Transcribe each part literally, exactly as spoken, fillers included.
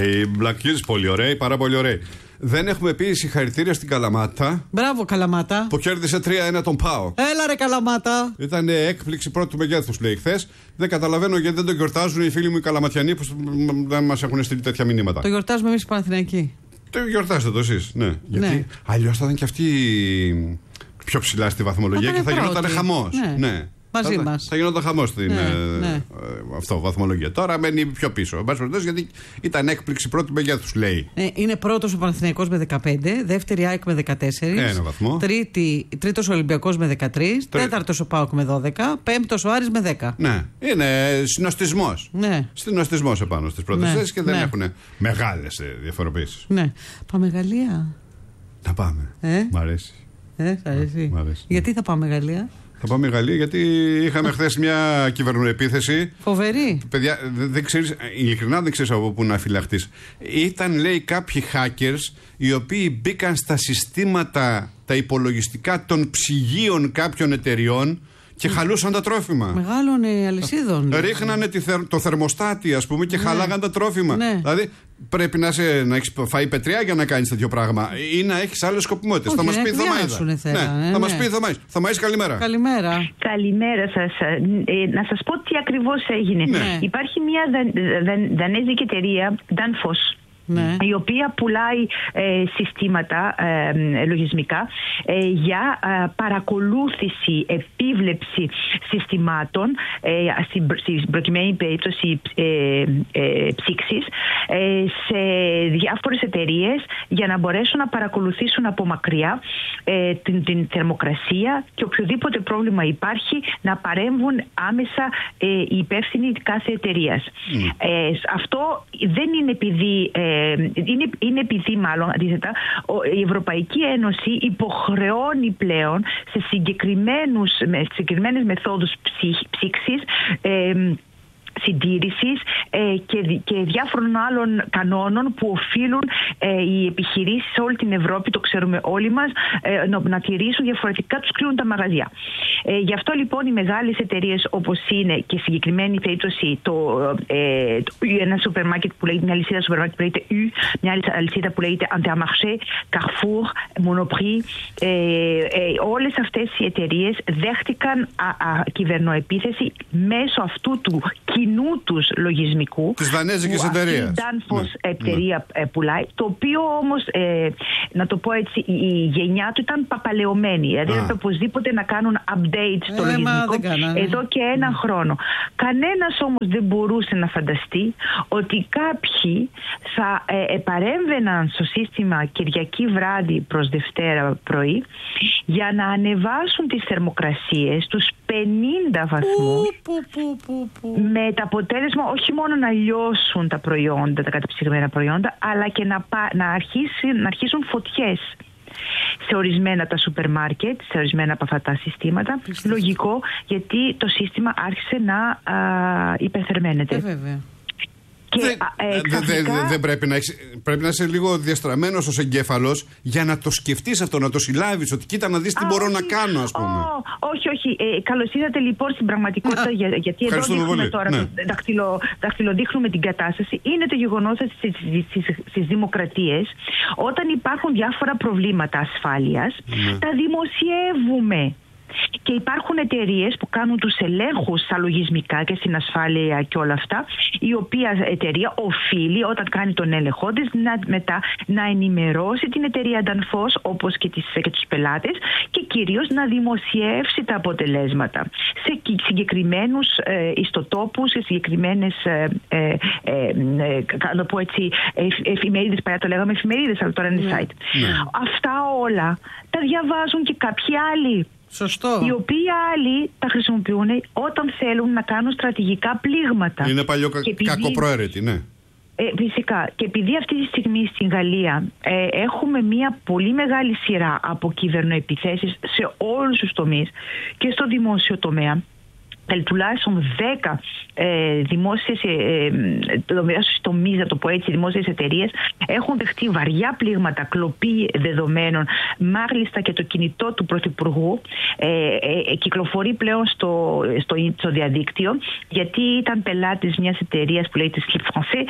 η Black Keys, πολύ ωραία, πάρα πολύ ωραία. Δεν έχουμε πει συγχαρητήρια στην Καλαμάτα. Μπράβο, Καλαμάτα. Που κέρδισε τρία ένα τον ΠΑΟΚ. Έλα ρε Καλαμάτα. Ήταν έκπληξη πρώτου μεγέθους, λέει χθες. Δεν καταλαβαίνω γιατί δεν το γιορτάζουν οι φίλοι μου οι Καλαματιανοί που δεν μας έχουν στείλει τέτοια μηνύματα. Το γιορτάζουμε εμείς οι Παναθηναϊκοί. Το γιορτάζετε το εσείς, ναι. Γιατί ναι. αλλιώς θα ήταν και αυτοί πιο ψηλά στη βαθμολογία και θα γινόταν χαμός. Ναι. ναι. Μαζί θα, μας. Θα γινόταν χαμός στην ναι, ε, ναι. ε, αυτό, βαθμολογία. Τώρα μένει πιο πίσω. Εν πάση περιπτώσει, γιατί ήταν έκπληξη πρώτη μεγέθους, λέει. Ε, είναι πρώτος ο Παναθηναϊκός με δεκαπέντε, δεύτερη ΑΕΚ με δεκατέσσερα, Ένα βαθμό. Τρίτη, τρίτος ο Ολυμπιακός με δεκατρία, Τρί... τέταρτος ο ΠΑΟΚ με δώδεκα, πέμπτος ο Άρης με δέκα. Ναι, είναι συνοστισμός. Ναι. Συνοστισμός επάνω στις πρώτες ναι. θέσεις και δεν ναι. έχουν μεγάλες διαφοροποιήσεις. Ναι. Πάμε Γαλλία. Να πάμε. Ε? Μ' αρέσει. Ε, σ' αρέσει. Μ' αρέσει. Γιατί θα πάμε Γαλλία? Θα πάμε Γαλλία γιατί είχαμε χθες μια κυβερνοεπίθεση. Φοβερή. Παιδιά, δεν ξέρεις, ειλικρινά δεν ξέρεις από πού να φυλαχτείς. Ήταν, λέει, κάποιοι hackers οι οποίοι μπήκαν στα συστήματα τα υπολογιστικά των ψυγείων κάποιων εταιριών και χαλούσαν τα τρόφιμα. Μεγάλων ε, αλυσίδων. Ρίχνανε τη θερ, το θερμοστάτη, ας πούμε, και ναι. χαλάγαν τα τρόφιμα. Ναι. Δηλαδή πρέπει να, σε, να έχεις φάει πετριά για να κάνεις τέτοιο πράγμα ή να έχεις άλλες σκοπιμότητες. Θα μας πει η Θωμαΐδα. Ναι, ναι, θα μας ναι. πει η Θωμαΐδα. Θωμαΐδα, καλημέρα. Καλημέρα. Καλημέρα σας. Ε, να σας πω τι ακριβώς έγινε. Ναι. Υπάρχει μια δαν, δαν, δανέζικη εταιρεία, Danfoss, ναι. η οποία πουλάει ε, συστήματα ε, λογισμικά ε, για ε, παρακολούθηση, επίβλεψη συστημάτων ε, στην, στην προκειμένη περίπτωση ε, ε, ψήξης ε, σε διάφορες εταιρείες για να μπορέσουν να παρακολουθήσουν από μακριά ε, την, την θερμοκρασία και οποιοδήποτε πρόβλημα υπάρχει να παρέμβουν άμεσα ε, οι υπεύθυνοι κάθε εταιρείας. Mm. Ε, αυτό δεν είναι επειδή ε, Είναι, είναι επειδή μάλλον αντίθετα η Ευρωπαϊκή Ένωση υποχρεώνει πλέον σε συγκεκριμένους, με συγκεκριμένες μεθόδους ψήξης, ε, συντήρησης ε, και, και διάφορων άλλων κανόνων που οφείλουν ε, οι επιχειρήσεις σε όλη την Ευρώπη, το ξέρουμε όλοι μας, ε, να, να τηρήσουν, διαφορετικά τους κλείνουν τα μαγαζιά. Ε, γι' αυτό λοιπόν οι μεγάλες εταιρείες όπως είναι και συγκεκριμένη περίπτωση το, ε, το, ένα σούπερ μάρκετ που λέγεται, μια αλυσίδα σούπερ μάρκετ που λέγεται U, μια αλυσίδα που λέγεται Intermarché, Carrefour, Monoprix, ε, ε, όλες αυτές οι εταιρείες δέχτηκαν α, α, κυβερνοεπίθεση μέσω αυτού του κοινού τους λογισμικού της δανέζικης εταιρείας. Η Danfoss ναι. εταιρεία ναι. πουλάει, το οποίο όμως, ε, να το πω έτσι, η, η γενιά του ήταν παπαλαιωμένη. Δηλαδή έπρεπε οπωσδήποτε να κάνουν update στο ε, λογισμικό εδώ και ένα mm. χρόνο. Κανένας όμως δεν μπορούσε να φανταστεί ότι κάποιοι θα ε, επαρέμβαιναν στο σύστημα Κυριακή βράδυ προς Δευτέρα πρωί για να ανεβάσουν τις θερμοκρασίες τους πενήντα βαθμούς που, που, που, που. με το αποτέλεσμα όχι μόνο να λιώσουν τα προϊόντα, τα καταψυγμένα προϊόντα, αλλά και να, να, αρχίσουν, να αρχίσουν φωτιές σε ορισμένα τα σούπερ μάρκετ, σε ορισμένα από αυτά τα συστήματα. Πιστή. Λογικό, γιατί το σύστημα άρχισε να α, υπερθερμαίνεται. Ε, βέβαια. Δεν ε, δε, δε, δε, δε πρέπει, να έχεις, πρέπει να είσαι λίγο διαστραμμένος ως εγκέφαλος για να το σκεφτείς αυτό, να το συλλάβεις, ότι κοίτα να δεις τι Α, μπορώ όχι, να κάνω, ας πούμε. Ό, όχι, όχι. Ε, καλώς ήρθατε λοιπόν στην πραγματικότητα, για, γιατί εδώ δείχνουμε πολύ. τώρα, ναι. δαχτυλο, δαχτυλοδείχνουμε την κατάσταση. Είναι το γεγονός ότι στις, στις, στις δημοκρατίες, όταν υπάρχουν διάφορα προβλήματα ασφάλειας, ναι. τα δημοσιεύουμε. Και υπάρχουν εταιρείες που κάνουν τους ελέγχους στα λογισμικά και στην ασφάλεια και όλα αυτά, η οποία εταιρεία οφείλει όταν κάνει τον έλεγχό της να, μετά να ενημερώσει την εταιρεία Danfoss, όπως και, τις, και τους πελάτες, και κυρίως να δημοσιεύσει τα αποτελέσματα σε συγκεκριμένους ε, ιστοτόπους, σε συγκεκριμένες ε, ε, ε, ε, να πω έτσι, εφημερίδες, παλιά το λέγαμε εφημερίδες, αλλά τώρα είναι ναι. site. Ναι. Αυτά όλα τα διαβάζουν και κάποιοι άλλοι. Σωστό. Οι οποίοι άλλοι τα χρησιμοποιούν όταν θέλουν να κάνουν στρατηγικά πλήγματα. Είναι παλιό κα... επειδή... κακοπροαίρετη, ναι. Ε, φυσικά. Και επειδή αυτή τη στιγμή στην Γαλλία ε, έχουμε μια πολύ μεγάλη σειρά από κυβερνοεπιθέσεις σε όλους τους τομείς και στο δημόσιο τομέα, τουλάχιστον δέκα ε, δημόσιες ε, τομείς, να το πω έτσι, δημόσιες εταιρείες έχουν δεχτεί βαριά πλήγματα, κλοπή δεδομένων. Μάλιστα και το κινητό του Πρωθυπουργού ε, ε, κυκλοφορεί πλέον στο, στο, στο διαδίκτυο, γιατί ήταν πελάτης μιας εταιρείας που λέγεται Slip Français και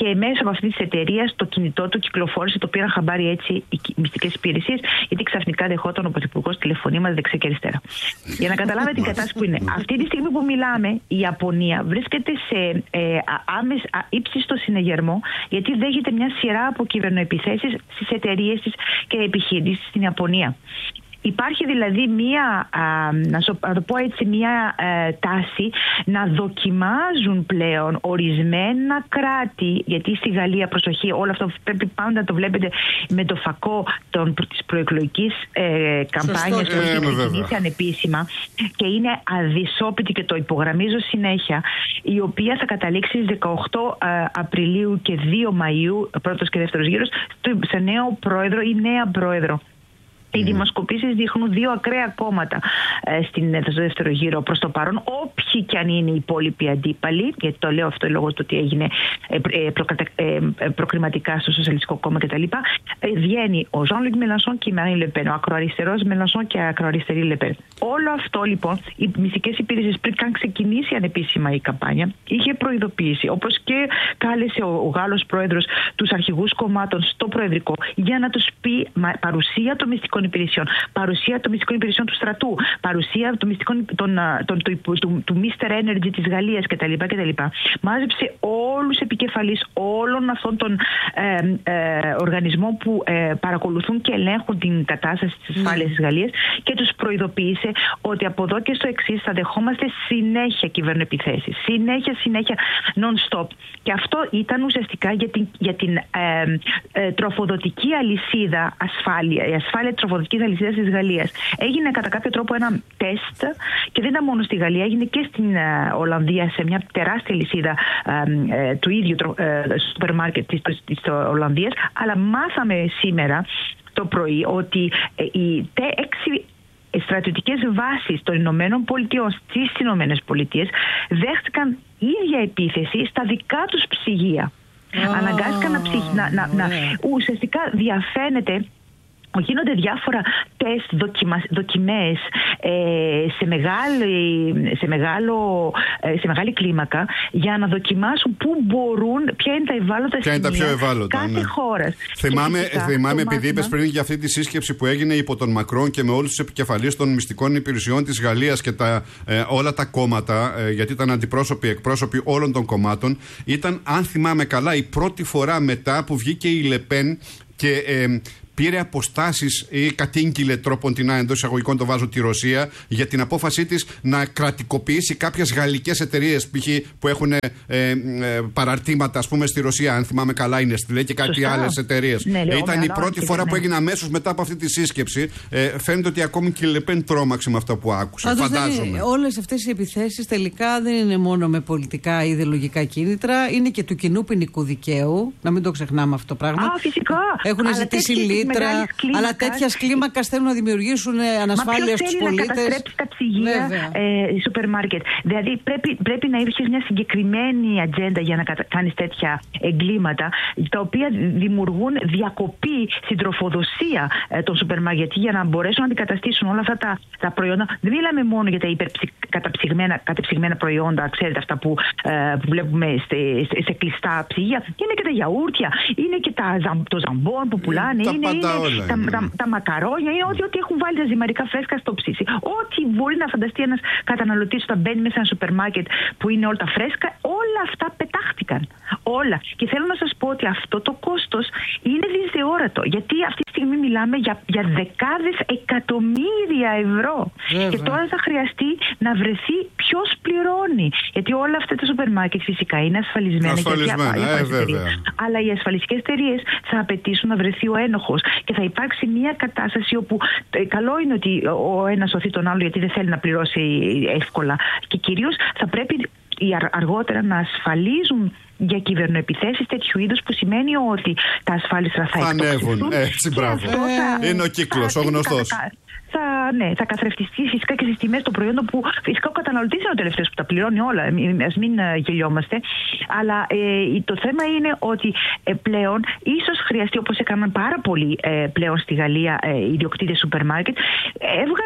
και μέσω από αυτή τη εταιρεία το κινητό του κυκλοφόρησε, το πήραν χαμπάρι έτσι οι μυστικές υπηρεσίες, γιατί ξαφνικά δεχόταν ο Πρωθυπουργός τηλεφωνήματα δεξιά και αριστερά. Για να καταλάβετε την κατάσταση που είναι. Αυτή τη στιγμή που μιλάμε, η Ιαπωνία βρίσκεται σε ε, άμεσα ύψιστο συνεγερμό, γιατί δέχεται μια σειρά από κυβερνοεπιθέσεις στις εταιρείες της και επιχειρήσεις στην Ιαπωνία. Υπάρχει δηλαδή μία, α, να, σω, να το πω έτσι, μία ε, τάση να δοκιμάζουν πλέον ορισμένα κράτη, γιατί στη Γαλλία, προσοχή, όλο αυτό πρέπει πάντα να το βλέπετε με το φακό των, της προεκλογικής ε, καμπάνιας που έχει ξεκινήσει ανεπίσημα και είναι αδυσόπιτη και το υπογραμμίζω συνέχεια, η οποία θα καταλήξει στις δεκαοκτώ Απριλίου και δύο Μαΐου, πρώτος και δεύτερος γύρος, σε νέο πρόεδρο ή νέα πρόεδρο. Οι δημοσκοπήσεις δείχνουν δύο ακραία κόμματα ε, στην, στο δεύτερο γύρο προς το παρόν, όποιοι και αν είναι οι υπόλοιποι αντίπαλοι, γιατί το λέω αυτό λόγω του ότι έγινε ε, ε, προκατα, ε, ε, προκριματικά στο Σοσιαλιστικό Κόμμα κτλ. Ε, βγαίνει ο Ζαν-Λουκ Μελανσόν και η Μαρίν Λεπέν, ο ακροαριστερός Μελανσόν και η ακροαριστερή Λεπέν. Όλο αυτό λοιπόν, οι μυστικές υπηρεσίες πριν καν ξεκινήσει ανεπίσημα η καμπάνια, είχε προειδοποιήσει, όπως και κάλεσε ο, ο Γάλλος πρόεδρος τους αρχηγούς κομμάτων στο Προεδρικό για να τους πει μα, παρουσία των μυστικών υπηρεσιών, παρουσία των μυστικών υπηρεσιών του στρατού, παρουσία των μυστικών των, των, του, του, του, του μίστερ Energy της Γαλλίας κτλ. κτλ. Μάζεψε όλους επικεφαλείς όλων αυτών των ε, ε, οργανισμών που ε, παρακολουθούν και ελέγχουν την κατάσταση της ασφάλειας mm. της Γαλλίας και τους προειδοποίησε ότι από εδώ και στο εξής θα δεχόμαστε συνέχεια κυβερνοεπιθέσεις. Συνέχεια, συνέχεια, non-stop. Και αυτό ήταν ουσιαστικά για την, για την ε, ε, τροφοδοτική αλυσίδα ασφάλεια, η ασφάλεια τροφοδοτικής αλυσίδας της Γαλλίας. Έγινε κατά κάποιο τρόπο ένα τεστ και δεν ήταν μόνο στη Γαλλία, έγινε και στην uh, Ολλανδία σε μια τεράστια αλυσίδα uh, uh, του ίδιου σούπερ μάρκετ της, της Ολλανδίας. Αλλά μάθαμε σήμερα το πρωί ότι uh, οι τε, έξι στρατιωτικές βάσεις των Ηνωμένων Πολιτειών στις Ηνωμένες Πολιτείες δέχτηκαν ίδια επίθεση στα δικά τους ψυγεία. Oh, Αναγκάστηκαν να, ψυχ, να, να, να ουσιαστικά διαφαίνεται. Γίνονται διάφορα τεστ, δοκιμα, δοκιμές ε, σε, μεγάλη, σε, μεγάλο, ε, σε μεγάλη κλίμακα για να δοκιμάσουν πού μπορούν, ποια είναι τα ευάλωτα ποια σημεία είναι τα πιο ευάλωτα, κάθε ναι. χώρας. Θυμάμαι, θυμάμαι επειδή είπες πριν για αυτή τη σύσκεψη που έγινε υπό τον Μακρόν και με όλους τους επικεφαλείς των μυστικών υπηρεσιών της Γαλλίας και τα, ε, όλα τα κόμματα, ε, γιατί ήταν αντιπρόσωποι, εκπρόσωποι όλων των κομμάτων, ήταν, αν θυμάμαι καλά, η πρώτη φορά μετά που βγήκε η Λεπέν και ε, πήρε αποστάσεις ή κατήγγειλε τρόπον την εντός εισαγωγικών το βάζω τη Ρωσία για την απόφασή της να κρατικοποιήσει κάποιες γαλλικές εταιρείες π.χ. που έχουν ε, ε, παραρτήματα ας πούμε στη Ρωσία, αν θυμάμαι καλά είναι Νεστλέ και κάτι άλλες εταιρείες. Ναι, ε, ήταν η πρώτη φορά ναι. που έγινε αμέσως μετά από αυτή τη σύσκεψη. Ε, φαίνεται ότι ακόμη και η Λεπέν τρόμαξε με αυτό που άκουσε. Πάντως φαντάζομαι. Όλες αυτές οι επιθέσεις τελικά δεν είναι μόνο με πολιτικά ή ιδεολογικά κίνητρα, είναι και του κοινού ποινικού δικαίου. Να μην το ξεχνάμε αυτό το πράγμα. Α, φυσικά. Έχουν ζητήσει λίτρα, αλλά τέτοια κλίμακα θέλουν να δημιουργήσουν ανασφάλεια στους πολίτες. Να καταστρέψει τα ψυγεία ε, σούπερ μάρκετ. Δηλαδή πρέπει, πρέπει να έχεις μια συγκεκριμένη ατζέντα για να κάνεις τέτοια εγκλήματα, τα οποία δημιουργούν διακοπή στην τροφοδοσία ε, των σούπερ μάρκετ για να μπορέσουν να αντικαταστήσουν όλα αυτά τα, τα προϊόντα. Δεν μιλάμε μόνο για τα υπερκαταψυγμένα κατεψυγμένα προϊόντα, ξέρετε, αυτά που, ε, που βλέπουμε σε, σε, σε κλειστά ψυγεία. Είναι και τα γιαούρτια, είναι και τα, το ζαμπόν που πουλάνε. Είναι, είναι, όλα, τα, είναι. Τα, τα μακαρόνια, είναι ό,τι, ό,τι έχουν βάλει τα ζυμαρικά φρέσκα στο ψήσι. Ό,τι μπορεί να φανταστεί ένας καταναλωτής όταν μπαίνει μέσα σε ένα σούπερ μάρκετ που είναι όλα τα φρέσκα, όλα αυτά πετάχτηκαν. Όλα. Και θέλω να σας πω ότι αυτό το κόστος είναι δυσδιόρατο. Γιατί αυτή τη στιγμή μιλάμε για, για δεκάδες εκατομμύρια ευρώ. Βέβαια. Και τώρα θα χρειαστεί να βρεθεί ποιος πληρώνει. Γιατί όλα αυτά τα σούπερ μάρκετ φυσικά είναι ασφαλισμένα. Ασφαλισμένα, γιατί, ε, αλλά οι ασφαλιστικές εταιρείες θα απαιτήσουν να βρεθεί ο ένοχος και θα υπάρξει μια κατάσταση όπου ε, καλό είναι ότι ο ένας σωθεί τον άλλο γιατί δεν θέλει να πληρώσει εύκολα και κυρίως θα πρέπει αργότερα να ασφαλίζουν για κυβερνοεπιθέσεις τέτοιου είδους, που σημαίνει ότι τα ασφάλιστρα θα ανέβουν. Έτσι, μπράβο. Θα, είναι ο κύκλος, ο γνωστός. Θα, ναι, θα καθρεφτιστεί φυσικά και στις τιμές των προϊόντων που φυσικά ο καταναλωτής είναι ο τελευταίος που τα πληρώνει όλα. Ας μην γελιόμαστε. Αλλά ε, το θέμα είναι ότι ε, πλέον ίσως χρειαστεί, όπως έκαναν πάρα πολλοί ε, πλέον στη Γαλλία ε, οι ιδιοκτήτες σούπερ μάρκετ, έβγαλαν το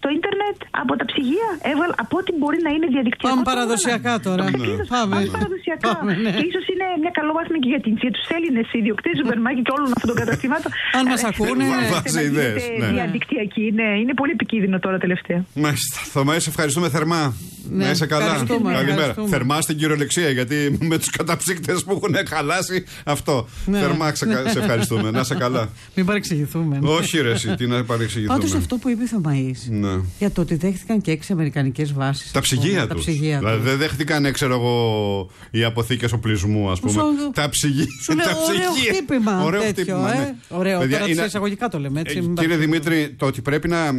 το ίντερνετ, από τα ψυγεία. Έβαλα από ό,τι μπορεί να είναι διαδικτυακό. Πάμε παραδοσιακά τώρα. Ναι. Πάμε. Πάμε παραδοσιακά. Πάμε, ναι. Και ίσως είναι μια καλοβάθμια και για, για τους Έλληνες ιδιοκτήτες σούπερ μάρκετ και όλων αυτών των καταστημάτων. Αν μας ακούνε. Βάζει ιδέες. Διαδικτυακή, ναι. Είναι πολύ επικίνδυνο τώρα τελευταία. Μάλιστα. Θωμαή, σε ευχαριστούμε θερμά. Ναι, να είσαι καλά. Καλημέρα. Θερμά στην κυριολεξία, γιατί με τους καταψύκτες που έχουν χαλάσει αυτό. Ναι. Θερμά σε ευχαριστούμε. Να είσαι καλά. Μην παρεξηγηθούμε. Όχι, ρε, εσύ, τι να παρεξηγηθούμε. Πάντως αυτό που είπε ο Θωμαής, ναι. για το ότι δέχτηκαν και έξι αμερικανικές βάσεις. Τα ψυγεία τους. τους. Δηλαδή δεν δέχτηκαν, ξέρω εγώ, οι αποθήκες οπλισμού, ας πούμε. Σου, τα ψυγεία. Σου λέω, τα ωραίο ψυγεία. χτύπημα. Ωραίο τέτοιο, χτύπημα. ε. Ναι. Ωραίο. Παιδιά, τώρα είναι... εισαγωγικά το λέμε έτσι. Ε, κύριε Δημήτρη, το ότι πρέπει να. Ε,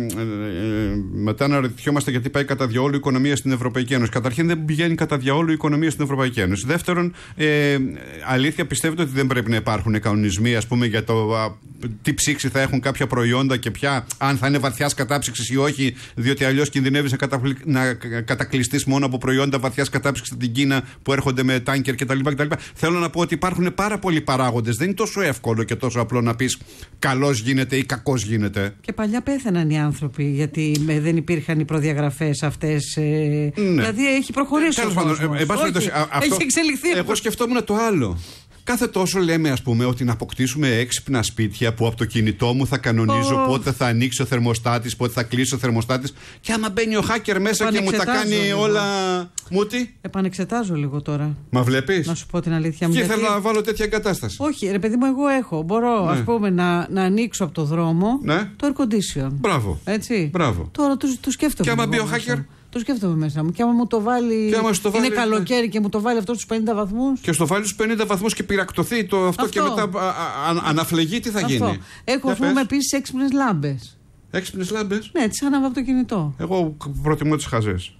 ε, μετά να ρωτιόμαστε γιατί πάει κατά διαόλου η οικονομία στην Ευρωπαϊκή Ένωση. Καταρχήν δεν πηγαίνει κατά διαόλου η οικονομία στην Ευρωπαϊκή Ένωση. Δεύτερον, ε, αλήθεια πιστεύετε ότι δεν πρέπει να υπάρχουν κανονισμοί, ας πούμε, για το α, τι ψήξη θα έχουν κάποια προϊόντα και ποια, αν θα είναι βαθιάς κατάψυξης ή όχι, διότι αλλιώς κινδυνεύεις να, καταπλη... να κατακλειστείς μόνο από προϊόντα βαθιάς κατάψυξης στην Κίνα που έρχονται με τάνκερ κτλ. Θέλω να πω ότι υπάρχουν πάρα πολλοί παράγοντες. Δεν είναι τόσο εύκολο και τόσο απλό να πεις καλός γίνεται ή κακός γίνεται. Και παλιά πέθαναν οι άνθρωποι γιατί με, δεν υπήρχαν οι προδιαγραφές αυτές. Ε, ναι. Δηλαδή έχει προχωρήσει. Τέλος πάντων, ε, έχει εξελιχθεί. Εγώ σκεφτόμουν το άλλο. Κάθε τόσο λέμε, ας πούμε, ότι να αποκτήσουμε έξυπνα σπίτια που από το κινητό μου θα κανονίζω oh. πότε θα ανοίξει ο θερμοστάτης, πότε θα κλείσει ο θερμοστάτης. Και άμα μπαίνει ο hacker μέσα και μου τα κάνει λίγο. Όλα. Μου τι. Επανεξετάζω λίγο τώρα. Μα βλέπεις. Να σου πω την αλήθεια μου. Και γιατί... θέλω να βάλω τέτοια εγκατάσταση. Όχι, ρε παιδί μου, εγώ έχω. Μπορώ, ναι. ας πούμε, να, να ανοίξω από το δρόμο ναι. το air condition. Μπράβο. Έτσι. Μπράβο. Τώρα το, το σκέφτομαι. Και άμα μπει ο hacker. Το σκέφτομαι μέσα μου. Και άμα μου το βάλει. Το βάλει είναι καλοκαίρι ναι. και μου το βάλει αυτό στους πενήντα βαθμούς. Και στο βάλει στους πενήντα βαθμούς και πυρακτωθεί το αυτό, αυτό. και μετά α, α, α, αναφλεγεί, τι θα αυτό. γίνει. Έχω, α πούμε, επίσης έξυπνες λάμπες. Έξυπνες λάμπες. Ναι, τις άναβα από το κινητό. Εγώ προτιμώ τις χαζές.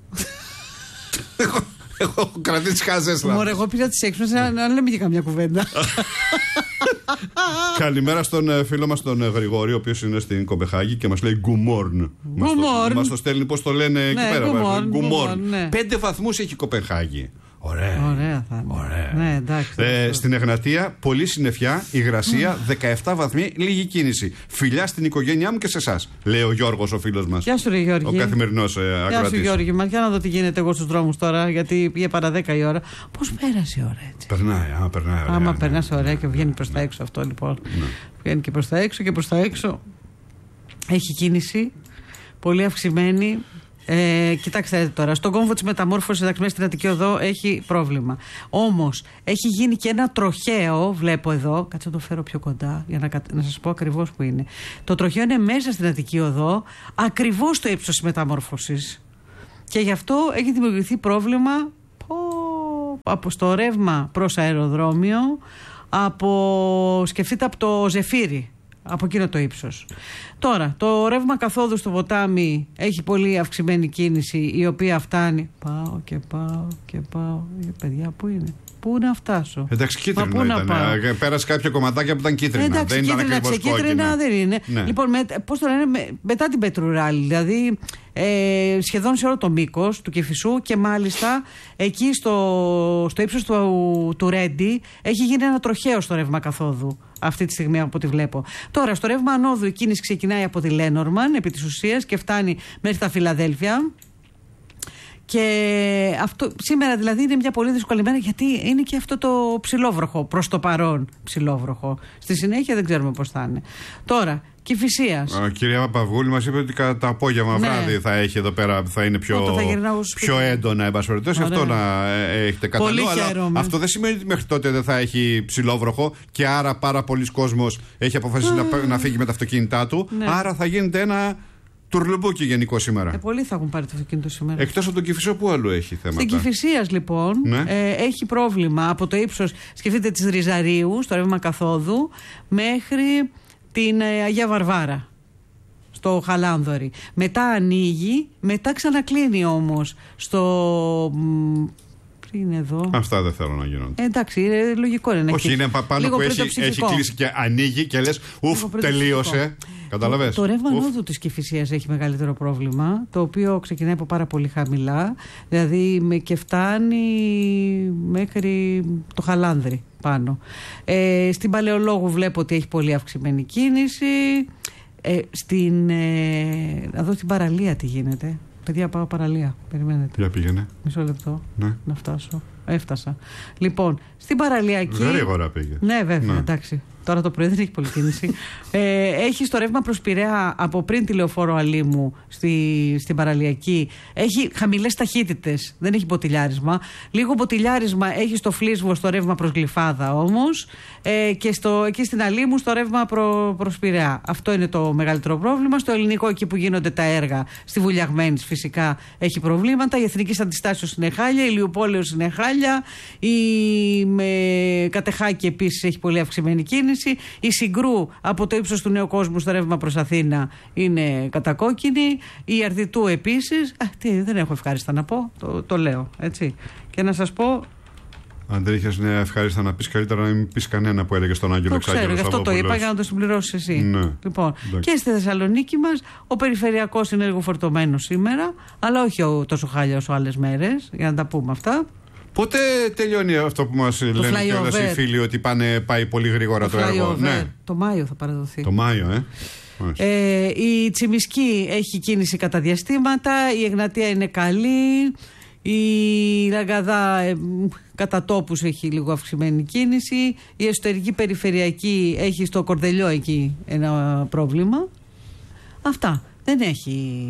Έχω κρατήσει τις χαζές λάμπες. Μωρέ, εγώ πήρα τις έξυπνες να, να λέμε και καμιά κουβέντα. Καλημέρα στον φίλο μας τον Γρηγόρη, ο οποίος είναι στην Κοπεχάγη και μας λέει good morning. Μας το στέλνει, πώς το λένε εκεί πέρα. Good morning. Πέντε βαθμούς έχει η Κοπεχάγη. Ωραία. Ωραία θα είναι. Ωραία. Ναι, εντάξει, ε, στην Εγνατία, πολύ συννεφιά, υγρασία, δεκαεπτά βαθμοί, λίγη κίνηση. Φιλιά στην οικογένειά μου και σε εσάς, λέει ο Γιώργος, ο φίλος μας. Γεια σου, ρε Γιώργη. Ο καθημερινός ε, ακροατής. Γεια σου, Γιώργη. Μα για να δω τι γίνεται εγώ στους δρόμους τώρα, γιατί πήγε παρά δέκα η ώρα. Πώς πέρασε η ώρα έτσι. Περνάει, άμα περνάει. Ωραία, άμα ναι, περνάς ναι, ωραία ναι, και βγαίνει ναι, προς ναι. τα έξω αυτό λοιπόν. Ναι. Βγαίνει και προς τα έξω και προς τα έξω. Έχει κίνηση, πολύ αυξημένη. Ε, κοιτάξτε τώρα, στον κόμβο της μεταμόρφωσης εντάξει, μέσα στην Αττική Οδό έχει πρόβλημα. Όμως έχει γίνει και ένα τροχαίο, βλέπω εδώ. Κάτσε να το φέρω πιο κοντά για να, να σας πω ακριβώς που είναι. Το τροχαίο είναι μέσα στην Αττική Οδό, ακριβώς στο ύψος της μεταμόρφωσης. Και γι' αυτό έχει δημιουργηθεί πρόβλημα πω, από στο ρεύμα προς αεροδρόμιο, από, σκεφτείτε από το Ζεφύρι. Από εκείνο το ύψος. Τώρα, το ρεύμα καθόδου στο ποτάμι έχει πολύ αυξημένη κίνηση, η οποία φτάνει. Πάω και πάω και πάω. Ε, παιδιά, πού είναι, πού να φτάσω. Εντάξει, κίτρινα ήταν. Πέρασε κάποια κομματάκια που ήταν κίτρινα. Εντάξει, δεν κίτρινα, ήταν κίτρινα δεν είναι. Ναι. Λοιπόν, με, πώς το λένε, με, μετά την Πετρουράλη, δηλαδή ε, σχεδόν σε όλο το μήκος του Κηφισού και μάλιστα εκεί στο, στο ύψος του, του Ρέντι έχει γίνει ένα τροχαίο στο ρεύμα καθόδου. Αυτή τη στιγμή από ό,τι βλέπω. Τώρα, στο ρεύμα ανόδου η κίνηση ξεκινάει από τη Λένορμαν επί της ουσίας και φτάνει μέχρι τα Φιλαδέλφια. Και αυτό σήμερα δηλαδή είναι μια πολύ δύσκολη μέρα γιατί είναι και αυτό το ψηλόβροχο προς το παρόν ψηλόβροχο. Στη συνέχεια δεν ξέρουμε πώς θα είναι. Τώρα, Κηφισίας. Κυρία Παπαυγούλη μας είπε ότι κατά το απόγευμα ναι. βράδυ θα έχει εδώ πέρα, θα είναι πιο, θα πιο έντονα εν πάση περιπτώσει. Αυτό να ε, έχετε κατά νου. Αλλά αυτό δεν σημαίνει ότι μέχρι τότε δεν θα έχει ψηλόβροχο και άρα πάρα πολλοί κόσμος έχει αποφασίσει να, να φύγει με τα αυτοκίνητά του. Ναι. Άρα θα γίνεται ένα τουρλουμπούκι γενικό σήμερα. Ε, πολλοί θα έχουν πάρει το αυτοκίνητο σήμερα. Εκτός από τον Κηφισό, που άλλο έχει θέματα. Στην Κηφισίας λοιπόν ναι. ε, έχει πρόβλημα από το ύψος, σκεφτείτε της Ριζαρίου, στο ρεύμα καθόδου, μέχρι την ε, Αγία Βαρβάρα, στο Χαλάνδορη. Μετά ανοίγει, μετά ξανακλίνει όμως στο... Είναι εδώ. Αυτά δεν θέλω να γίνονται. Ε, εντάξει, είναι λογικό είναι. Όχι, είναι πάνω που έχει, έχει κλείσει και ανοίγει και λες ουφ, τελείωσε. Καταλαβες. Το, το ρεύμα ανόδου της Κηφισίας έχει μεγαλύτερο πρόβλημα, το οποίο ξεκινάει από πάρα πολύ χαμηλά, δηλαδή με και φτάνει μέχρι το Χαλάνδρι πάνω. Ε, στην Παλαιολόγου βλέπω ότι έχει πολύ αυξημένη κίνηση. Ε, στην, ε, να δω στην παραλία τι γίνεται. Παιδιά, πάω παραλία. Περιμένετε. Για πήγαινε. Μισό λεπτό. Ναι. Να φτάσω. Έφτασα. Λοιπόν, στην παραλιακή. Γρήγορα πήγε. Ναι, βέβαια, Ναι. εντάξει. Τώρα το πρωί δεν έχει πολύ κίνηση. ε, έχει το ρεύμα προς Πειραιά από πριν τη Λεωφόρο Αλήμου στη, στην παραλιακή. Έχει χαμηλές ταχύτητες. Δεν έχει μποτιλιάρισμα. Λίγο μποτιλιάρισμα έχει στο Φλίσβο στο ρεύμα προς Γλυφάδα όμως. Ε, και στο, εκεί στην Αλήμου στο ρεύμα προ, προς Πειραιά. Αυτό είναι το μεγαλύτερο πρόβλημα. Στο ελληνικό, εκεί που γίνονται τα έργα, στη Βουλιαγμένης φυσικά έχει προβλήματα. Η Εθνική Αντιστάσεως είναι χάλια. Η Ηλιουπόλεως είναι χάλια. Η με, Κατεχάκη επίσης έχει πολύ αυξημένη κίνηση. Η Συγκρού από το ύψος του Νέου Κόσμου στο ρεύμα προς Αθήνα είναι κατακόκκινη. Η Αρδιτού επίσης. Α, τι, δεν έχω ευχάριστα να πω. Το, το λέω έτσι. Και να σας πω. Αν δεν είχες νέα ευχάριστα να πεις, καλύτερα να μην πεις κανένα που έλεγε στον Άγγελο Το Εξάγγελο. ξέρω, γι' αυτό το είπα για να το συμπληρώσεις εσύ. Ναι. Λοιπόν, Εντάξει. και στη Θεσσαλονίκη μας ο περιφερειακός είναι λίγο φορτωμένος σήμερα, αλλά όχι ο, τόσο χάλια όσο άλλες μέρες, για να τα πούμε αυτά. Πότε τελειώνει αυτό που μας λένε κιόλας οι φίλοι, ότι πάνε, πάει πολύ γρήγορα το, το έργο? Ναι. Το Μάιο θα παραδοθεί. Το Μάιο, ε. ε. Η Τσιμισκή έχει κίνηση κατά διαστήματα, η Εγνατία είναι καλή, η Λαγκαδά ε, κατά τόπους έχει λίγο αυξημένη κίνηση, η εσωτερική περιφερειακή έχει στο Κορδελιό εκεί ένα πρόβλημα. Αυτά. Δεν έχει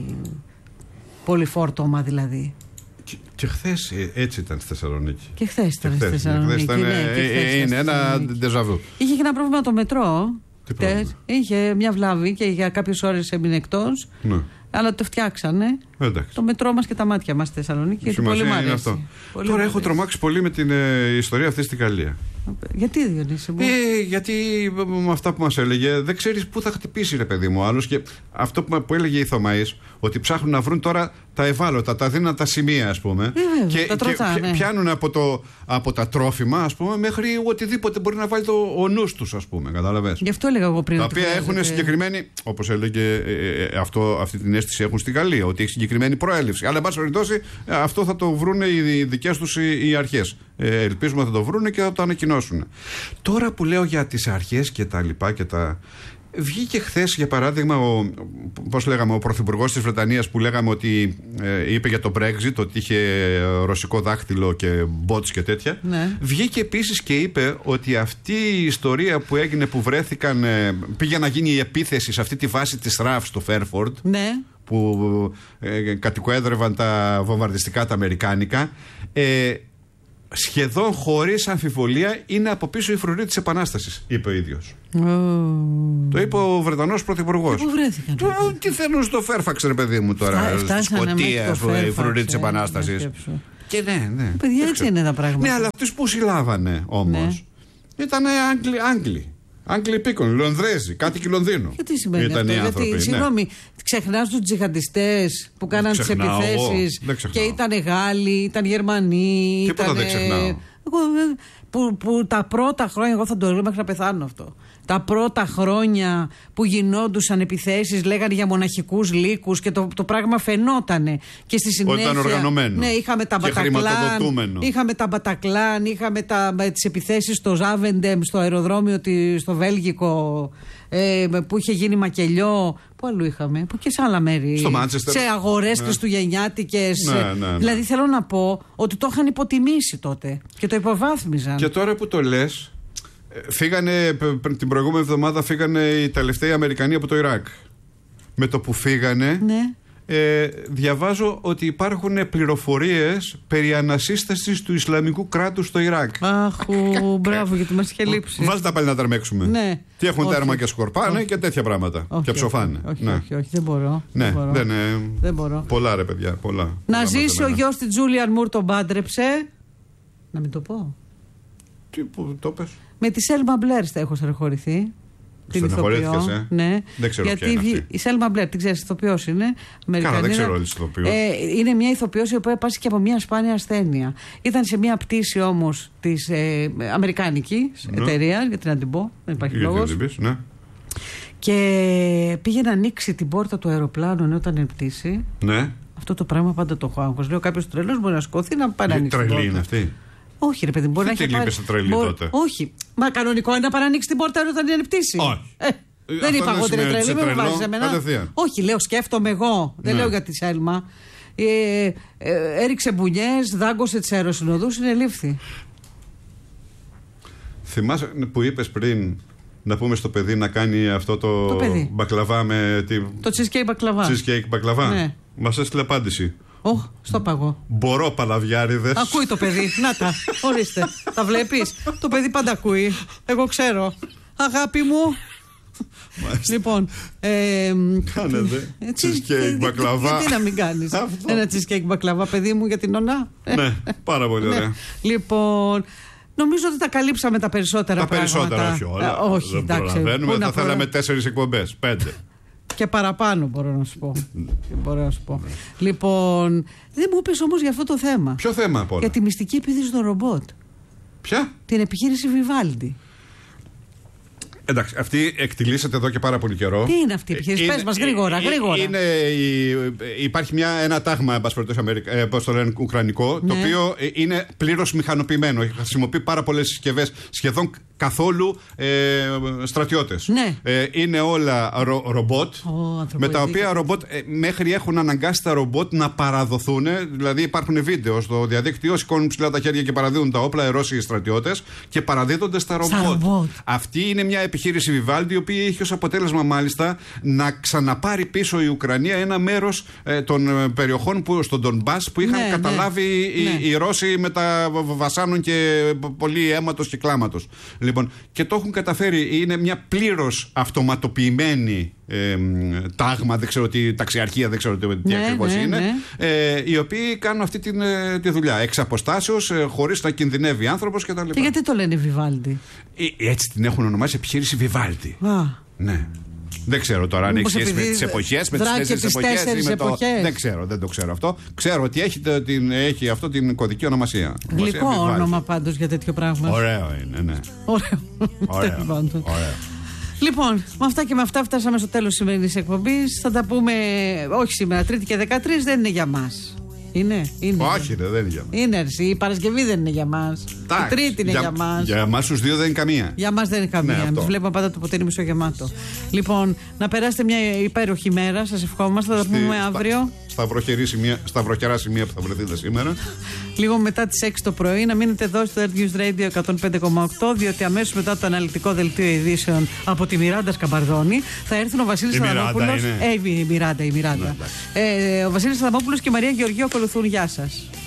πολύ φόρτωμα δηλαδή. Και, και χθες έτσι ήταν στη Θεσσαλονίκη. Και χθες ήταν και στη χθες, Θεσσαλονίκη. Ήταν, ναι, ε, και χθες είναι ήταν ένα ντεζαβού. Είχε και ένα πρόβλημα το μετρό. Τι πρόβλημα? Είχε μια βλάβη και για κάποιες ώρες έμεινε εκτός. Ναι. Αλλά το φτιάξανε. Εντάξει. Το μετρό μας και τα μάτια μας στη Θεσσαλονίκη. Γιατί πολύ μου αρέσει. Αυτό. Πολύ Τώρα μου έχω αρέσει. τρομάξει πολύ με την ε, ιστορία αυτή στην Γαλλία. Γιατί, Διονύση μου? Ε, γιατί με αυτά που μας έλεγε δεν ξέρεις πού θα χτυπήσει, ρε παιδί μου, άλλος. Και αυτό που, που έλεγε η Θωμαής, ότι ψάχνουν να βρουν τώρα τα ευάλωτα, τα δύνατα σημεία, ας πούμε. Ε, βέβαια, και τα τροτά, και ναι. πιάνουν από, το, από τα τρόφιμα, ας πούμε, μέχρι οτιδήποτε μπορεί να βάλει το, ο νους τους, ας πούμε. Κατάλαβες. Γι' αυτό έλεγα εγώ πριν. Τα ότι οποία χρειάζεται- έχουν συγκεκριμένη, όπως έλεγε, ε, ε, αυτό, αυτή την αίσθηση έχουν στη Γαλλία, ότι έχει συγκεκριμένη προέλευση. Αλλά, εν πάση περιπτώσει, ε, αυτό θα το βρουν οι δικές τους οι, οι αρχές. Ε, ελπίζουμε θα το βρουν και θα το ανακοινώσουν. Τώρα που λέω για τις αρχές και τα λοιπά και τα. Βγήκε χθες, για παράδειγμα, ο, πώς λέγαμε, ο πρωθυπουργός της Βρετανίας, που λέγαμε ότι ε, είπε για το Brexit, ότι είχε ρωσικό δάχτυλο και bots και τέτοια. Ναι. Βγήκε επίσης και είπε ότι αυτή η ιστορία που έγινε, που βρέθηκαν, ε, πήγε να γίνει η επίθεση σε αυτή τη βάση της ΡΑΦ στο Φέρφορντ, Ναι. που ε, κατοικοέδρευαν τα βομβαρδιστικά τα αμερικάνικα, ε, σχεδόν χωρίς αμφιβολία είναι από πίσω η φρουρή της Επανάστασης, είπε ο ίδιος. Oh. Το είπε ο Βρετανός πρωθυπουργός. Πού βρέθηκαν? Του, τι θέλουν στο Φέρφαξ, ρε παιδί μου, τώρα, Φτά- στη φτάσανε μέχρι Σκωτία, το ας πούμε, η Fairfax, φρουρή της ε, Επανάστασης. να σκέψω. Και ναι, ναι. Παιδιά, δεν έτσι ξέρω. είναι τα πράγματα. Ναι, αλλά αυτούς που συλλάβανε όμως ήταν Άγγλοι, Άγγλοι. Άγγλοι πίκον, Λονδρέζοι, κάτοικοι Λονδίνου. Και τι σημαίνει Ήταν αυτό? οι άνθρωποι. Γιατί, ναι. συγγνώμη, ξεχνάς τους τζιχαντιστές που κάναν τις ξεχνάω εγώ. επιθέσεις Δεν και ξεχνάω. ήταν Γάλλοι, ήταν Γερμανοί. Τίποτα ήτανε- δεν ξεχνάω. Εγώ, ε, που, που τα πρώτα χρόνια, εγώ θα το λέω μέχρι να πεθάνω αυτό. Τα πρώτα χρόνια που γινόντουσαν επιθέσεις, λέγανε για μοναχικούς λύκους και το, το πράγμα φαινότανε. Και στη συνέχεια. Όταν οργανωμένο. Ναι, είχαμε τα Και Μπατακλάν. χρηματοδοτούμενο. Είχαμε τα Μπατακλάν, είχαμε τα, με τις επιθέσεις στο Ζάβεντεμ, στο αεροδρόμιο τη- στο Βέλγικο, ε, που είχε γίνει μακελιό. Πού αλλού είχαμε, που και σε άλλα μέρη. Στο Μάντσεστερ. Σε αγορές Ναι. χριστουγεννιάτικες. Ναι, ναι, ναι. Δηλαδή θέλω να πω ότι το είχαν υποτιμήσει τότε και το υποβάθμιζαν. Και τώρα που το λες, ε, φύγανε, π- π- την προηγούμενη εβδομάδα φύγανε οι τελευταίοι Αμερικανοί από το Ιράκ. Με το που φύγανε, Ναι. ε, διαβάζω ότι υπάρχουν πληροφορίες περί ανασύστασης του Ισλαμικού κράτους στο Ιράκ. Αχ, ου, μπράβο, γιατί μας είχε λείψει. Βάζετε τα πάλι να ταρμέξουμε. Ναι. Τι έχουν Όχι. τέρμα και σκορπάνε Όχι. και τέτοια πράγματα. Όχι, και ψοφάνε. Όχι, όχι, ναι. όχι, όχι, δεν μπορώ. Ναι, δεν μπορώ. δεν, ε, Δεν μπορώ. πολλά ρε παιδιά, πολλά. Να Πολλά ζήσει ο μαζεμένα. γιος της Τζούλιαν Μουρ τον πάντρεψε. Να μην το πω. Τι που το πες. Με τη Σέλμα Μπλερ θα έχω στεναχωρηθεί. Την Στεναχωρήθηκες, ηθοποιό. ε? Ναι. Δεν ξέρω Γιατί ποια είναι βγη- αυτή. η Σέλμα Μπλερ, την ξέρεις, ηθοποιός είναι. Αμερικανίδα. δεν ξέρω όλες τις ηθοποιούς. Ε, είναι μια ηθοποιός η οποία πάσχει και από μια σπάνια ασθένεια. Ήταν σε μια πτήση όμως της ε, αμερικάνικης Ναι. εταιρείας, γιατί να την πω, δεν υπάρχει Γιατί λόγος. δεν την πεις, ναι. Και πήγε να ανοίξει την πόρτα του αεροπλάνου ενώ ήταν εν πτήση. Ναι. Αυτό το πράγμα πάντα το έχω άγχος. Λέω κάποιος τρελός μπορεί να σκοθεί να πάει να ανοίξει την Τρελή πόρτα. είναι αυτή. Όχι, ρε παιδί, μπορεί Τι να έχει τη λείπει στο τρελή τότε? Όχι. Μα κανονικό είναι να πάει να ανοίξει την πόρτα όταν είναι εν πτήση. Όχι. Ε, Δεν Αυτό είπα δεν εγώ ότι είναι σημαίνει ότι τρελή, είσαι με τρελό, βάζει εμένα. κατευθείαν. Όχι, λέω, σκέφτομαι εγώ. Δεν Ναι. λέω για τη Σέλμα. Ε, ε, έριξε μπουνιές, δάγκωσε τις αεροσυνοδούς, είναι λήφθη. Θυμάσαι που είπες πριν να πούμε στο παιδί να κάνει αυτό το, Το παιδί. μπακλαβά με τη... Το cheesecake μπακλαβά. cheesecake μπακλαβά. Ναι. Μας έστειλε απάντηση. Ωχ, στο παγώ. Μπορώ παλαβιάριδες. Ακούει το παιδί. Να τα. Ορίστε. Τα βλέπεις. Το παιδί πάντα ακούει. Εγώ ξέρω. Αγάπη μου. Λοιπόν. Ε, Κάνετε. ε, Cheesecake μπακλαβά. Γιατί να μην κάνεις Αυτό. ένα cheesecake μπακλαβά, παιδί μου, για την ονά. Ναι, πάρα πολύ ωραία. Ναι. Λοιπόν, νομίζω ότι τα καλύψαμε τα περισσότερα Τα πράγματα. περισσότερα, όχι όλα. Ε, όχι, δεν εντάξει. προλαβαίνουμε. Πού να Θα προλα- θέλαμε τέσσερις εκπομπές. Πέντε. Και παραπάνω μπορώ να σου πω. Και μπορώ να σου πω. Λοιπόν, δεν μου είπες όμως για αυτό το θέμα. Ποιο θέμα απ' όλα? Για τη μυστική επίθεση των ρομπότ. Ποια? Την επιχείρηση Vivaldi. Εντάξει, αυτή εκτιλήσεται εδώ και πάρα πολύ καιρό. Τι είναι αυτή η επιχείρηση? Είναι- Πες μας γρήγορα, ε, γρήγορα. Είναι, η- υπάρχει μια, ένα τάγμα, εν πάση περιπτώσει, Αμερικα- ε, πώς το λένε, ουκρανικό, το Ναι. οποίο ε, είναι πλήρως μηχανοποιημένο. Χρησιμοποιεί πάρα πολλές συσκευές, σχεδόν καθόλου ε, στρατιώτες. Ναι. Ε, είναι όλα ρο, ρομπότ, Ω, ανθρωποειδική. με τα οποία ρομπότ ε, μέχρι έχουν αναγκάσει τα ρομπότ να παραδοθούν. Δηλαδή υπάρχουν βίντεο στο διαδίκτυο, σηκώνουν ψηλά τα χέρια και παραδίδουν τα όπλα, οι Ρώσοι στρατιώτες, και παραδίδονται στα ρομπότ. ρομπότ. Αυτή είναι μια επιχείρηση Vivaldi, η οποία είχε ως αποτέλεσμα μάλιστα να ξαναπάρει πίσω η Ουκρανία ένα μέρος ε, των ε, περιοχών που, στον Ντονμπάς που είχαν Ναι, καταλάβει οι, ναι. οι Ρώσοι με τα βασάνων και πολύ αίματος και κλάματος. Λοιπόν, και το έχουν καταφέρει. Είναι μια πλήρως αυτοματοποιημένη ε, τάγμα, δεν ξέρω τι, ταξιαρχία, δεν ξέρω τι Ναι, ακριβώς ναι, είναι, ναι. ε, οι οποίοι κάνουν αυτή την, ε, τη δουλειά εξ αποστάσεως, ε, χωρίς να κινδυνεύει άνθρωπος κτλ. Και γιατί το λένε Vivaldi? Ε, Έτσι την έχουν ονομάσει επιχείρηση Vivaldi. Α, Ναι. Δεν ξέρω τώρα αν έχει Μήπως σχέση με επειδή τις εποχές, με τις δράκε τέσσερις τις εποχές. τέσσερις ή με το... εποχές. Δεν ξέρω, δεν το ξέρω αυτό. Ξέρω ότι έχει, το- την, έχει αυτό την κωδική ονομασία. γλυκό Ονομασία Vivaldi. όνομα πάντως για τέτοιο πράγμα. Ωραίο είναι, ναι. Ωραίο. Ωραίο. Τέλος πάντων. Ωραίο. Λοιπόν, με αυτά και με αυτά φτάσαμε στο τέλος της σημερινής εκπομπής. Θα τα πούμε, όχι σήμερα, Τρίτη και δεκατρείς δεν είναι για μας. Είναι, είναι. Όχι, ρε, δεν είναι για μας. Είναι αρσή. Η Παρασκευή δεν είναι για μας. Εντάξει, Η Τρίτη είναι για, για μας. Για εμάς τους δύο δεν είναι καμία. Για μας δεν είναι καμία. Ναι, αυτό. Εμείς βλέπουμε πάντα το ποτήρι μισογεμάτο. Λοιπόν, να περάσετε μια υπέροχη μέρα. Σας ευχόμαστε. Θα τα Στη- πούμε στα- αύριο. Στα βροχερή σημεία, στα βροχερά σημεία που θα βρεθείτε σήμερα. Λίγο μετά τις έξι το πρωί, να μείνετε εδώ στο Earth News Radio εκατόν πέντε κόμμα οκτώ, διότι αμέσως μετά το αναλυτικό δελτίο ειδήσεων από τη Μιράντα Σκαμπαρδόνη θα έρθουν ο Βασίλης Η Μιράντα Αδαμόπουλος. είναι. Ε, η Μιράντα, η Μιράντα. Ναι, ε, ο Βασίλης Αδαμόπουλος και η Μαρία Γεωργίου ακολουθούν. Γεια σας.